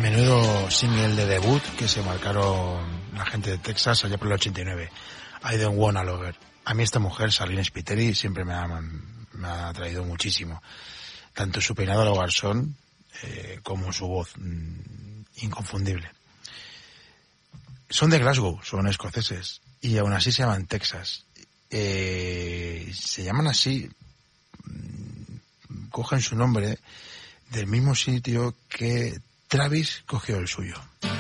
Menudo single de debut que se marcaron la gente de Texas allá por el 89. I Don't Wanna Lover. A mí esta mujer, Salina Spiteri, siempre me ha atraído muchísimo. Tanto su peinado a lo garzón como su voz, inconfundible. Son de Glasgow, son escoceses, y aún así se llaman Texas. Se llaman así, cogen su nombre del mismo sitio que Travis cogió el suyo.